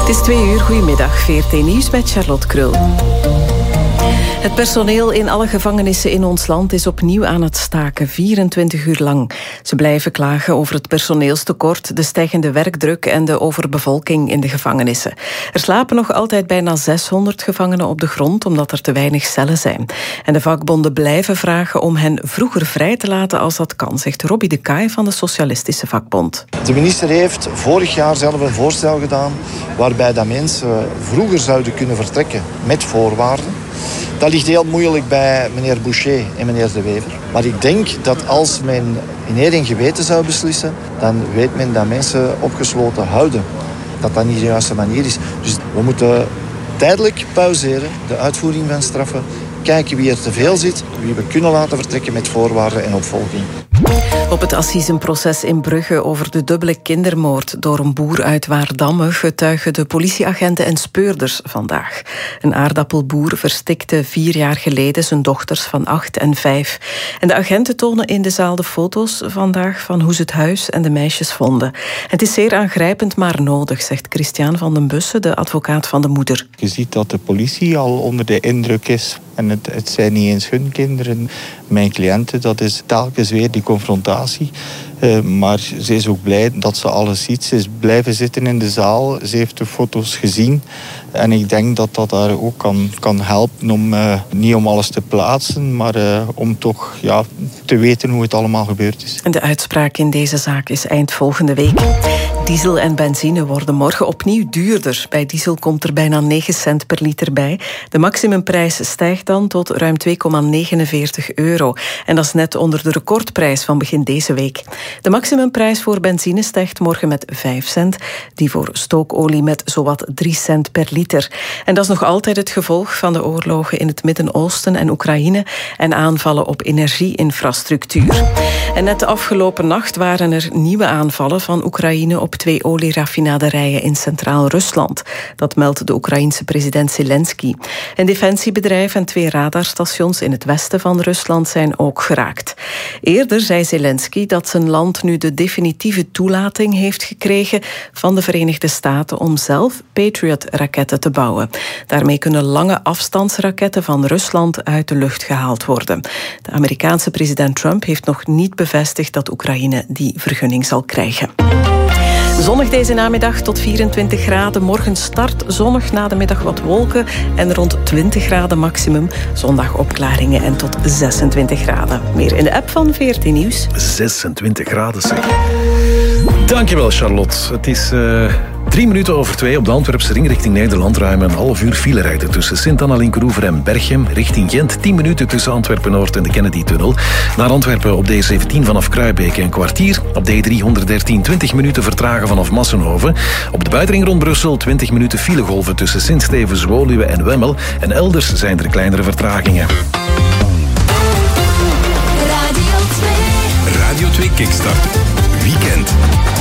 Het is 2 uur, goedemiddag, VRT Nieuws met Charlotte Krul. Het personeel in alle gevangenissen in ons land is opnieuw aan het staken, 24 uur lang. Ze blijven klagen over het personeelstekort, de stijgende werkdruk en de overbevolking in de gevangenissen. Er slapen nog altijd bijna 600 gevangenen op de grond, omdat er te weinig cellen zijn. En de vakbonden blijven vragen om hen vroeger vrij te laten als dat kan, zegt Robbie de Kaai van de Socialistische Vakbond. De minister heeft vorig jaar zelf een voorstel gedaan waarbij dat mensen vroeger zouden kunnen vertrekken met voorwaarden. Dat ligt heel moeilijk bij meneer Boucher en meneer De Wever. Maar ik denk dat als men in eer en geweten zou beslissen, dan weet men dat mensen opgesloten houden. Dat dat niet de juiste manier is. Dus we moeten tijdelijk pauzeren, de uitvoering van straffen. Kijken wie er te veel zit, wie we kunnen laten vertrekken met voorwaarden en opvolging. Op het assisenproces in Brugge over de dubbele kindermoord door een boer uit Waardamme getuigen de politieagenten en speurders vandaag. Een aardappelboer verstikte 4 jaar geleden zijn dochters van 8 en 5. En de agenten tonen in de zaal de foto's vandaag van hoe ze het huis en de meisjes vonden. Het is zeer aangrijpend, maar nodig, zegt Christian van den Bussen, de advocaat van de moeder. Je ziet dat de politie al onder de indruk is. En het zijn niet eens hun kinderen. Mijn cliënten, dat is telkens weer die confrontatie. Maar ze is ook blij dat ze alles ziet. Ze is blijven zitten in de zaal. Ze heeft de foto's gezien. En ik denk dat dat haar ook kan helpen om niet om alles te plaatsen, maar om toch te weten hoe het allemaal gebeurd is. En de uitspraak in deze zaak is eind volgende week. Diesel en benzine worden morgen opnieuw duurder. Bij diesel komt er bijna 9 cent per liter bij. De maximumprijs stijgt dan tot ruim €2,49. En dat is net onder de recordprijs van begin deze week. De maximumprijs voor benzine stijgt morgen met 5 cent. Die voor stookolie met zowat 3 cent per liter. En dat is nog altijd het gevolg van de oorlogen in het Midden-Oosten en Oekraïne en aanvallen op energieinfrastructuur. En net de afgelopen nacht waren er nieuwe aanvallen van Oekraïne op 2 olieraffinaderijen in Centraal-Rusland. Dat meldt de Oekraïense president Zelensky. Een defensiebedrijf en 2 radarstations in het westen van Rusland zijn ook geraakt. Eerder zei Zelensky dat zijn land nu de definitieve toelating heeft gekregen van de Verenigde Staten om zelf Patriot-raketten te bouwen. Daarmee kunnen lange afstandsraketten van Rusland uit de lucht gehaald worden. De Amerikaanse president Trump heeft nog niet bevestigd dat Oekraïne die vergunning zal krijgen. Zonnig deze namiddag tot 24 graden. Morgen start zonnig, na de middag wat wolken en rond 20 graden maximum. Zondag opklaringen en tot 26 graden. Meer in de app van VRT Nieuws. 26 graden zeg. Dankjewel Charlotte. Het is 3 minuten over 2 op de Antwerpse ring richting Nederland. Ruim een half uur file rijden tussen Sint-Anna-Linkeroever en Berchem. Richting Gent 10 minuten tussen Antwerpen-Noord en de Kennedy-tunnel. Naar Antwerpen op de E17 vanaf Kruibeke een kwartier. Op de E313 20 minuten vertragen vanaf Massenhoven. Op de buitenring rond Brussel 20 minuten filegolven tussen Sint-Stevens, Woluwe en Wemmel. En elders zijn er kleinere vertragingen. Radio 2 Kickstart Weekend.